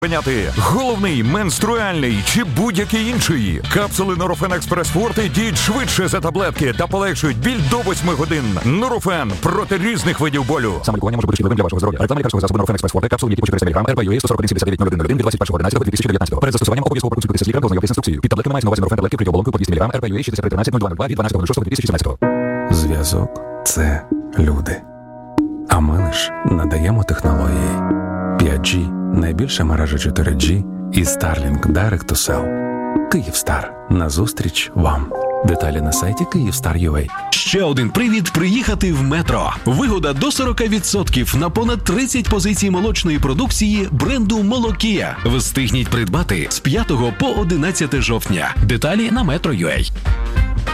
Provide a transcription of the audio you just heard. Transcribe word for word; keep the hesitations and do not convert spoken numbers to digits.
Прийняти головний, менструальний чи будь-який інший. Капсули Норофен Експрес Форте діють швидше за таблетки та полегшують біль до восьми годин. Норофен проти різних видів болю. Саме лікування може бути шкідливим для вашого здоров'я. Реклама лікарського засобу Норофен Експрес Форте, капсули які по чотириста міліграм, РП ю ей сто сорок один сімдесят дев'ять нуль один нуль один від двадцять першого одинадцятого дві тисячі дев'ятнадцятого. Перед застосуванням обов'язково проконсультуйтеся з лікарем та ознайомитися з інструкцією. Під таблетками мається на увазі Норофен таблетки вкриті оболонкою по двісті міліграм, РП ю ей шістдесят три тринадцять нуль два нуль два від дванадцятого шостого дві тисячі сімнадцятого. Зв'язок – це люди. А ми лиш надаємо технології. п'ять джі – найбільша мережа чотири джі і Starlink Direct to Cell. Київстар. Назустріч вам. Деталі на сайті Київстар крапка ю а. Ще один привід приїхати в Метро. Вигода до сорок відсотків на понад тридцять позицій молочної продукції бренду Молокія. Встигніть придбати з п'ятого по одинадцяте жовтня. Деталі на метро крапка ю а.